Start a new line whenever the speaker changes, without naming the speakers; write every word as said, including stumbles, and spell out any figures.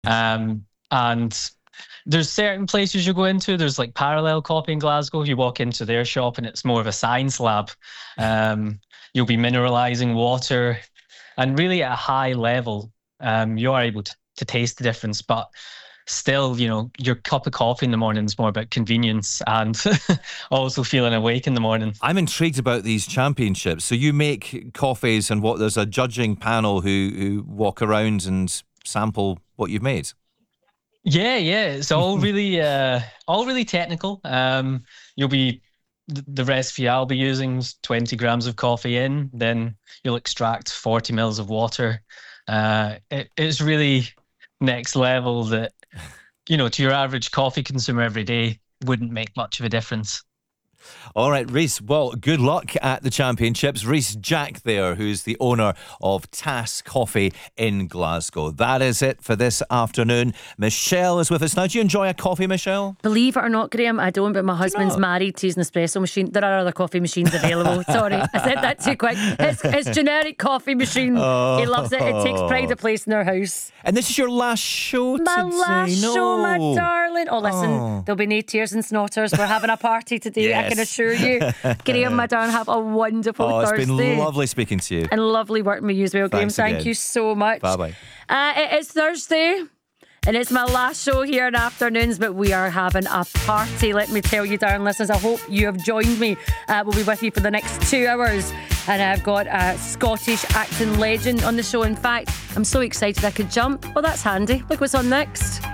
Um, and there's certain places you go into. There's like Parallel Coffee in Glasgow. You walk into their shop and it's more of a science lab. Um, you'll be mineralizing water, and really at a high level, um, you are able to, to taste the difference. But still, you know, your cup of coffee in the morning is more about convenience and also feeling awake in the morning.
I'm intrigued about these championships. So you make coffees, and what? There's a judging panel who who walk around and sample what you've made.
Yeah, yeah, it's all really, uh, all really technical. Um, you'll be th- the recipe I'll be using is twenty grams of coffee in, then you'll extract forty mils of water. Uh, it, it's really next level that, you know, to your average coffee consumer every day wouldn't make much of a difference.
All right, Rhys, well, good luck at the championships. Rhys Jack there, who's the owner of Tass Coffee in Glasgow. That is it for this afternoon. Michelle is with us now. Do you enjoy a coffee, Michelle?
Believe it or not, Graham, I don't, but my husband's married to his Nespresso machine. There are other coffee machines available. Sorry, I said that too quick. It's, it's generic coffee machine. Oh. He loves it. It takes pride of place in our house.
And this is your last show
my
today?
My last
no.
show, my darling. Oh, listen, oh. there'll be no tears and snotters. We're having a party today. Yes. I can assure you. Graham, my darling, have a wonderful
oh,
Thursday.
It's been lovely speaking to you.
And lovely working with you as well, Graham.
Thanks
Thank
again.
you so much.
Bye-bye.
Uh, it is Thursday. And it's my last show here in Afternoons, but we are having a party. Let me tell you, darling listeners, I hope you have joined me. Uh, we'll be with you for the next two hours. And I've got a Scottish acting legend on the show. In fact, I'm so excited I could jump. Well, that's handy. Look what's on next.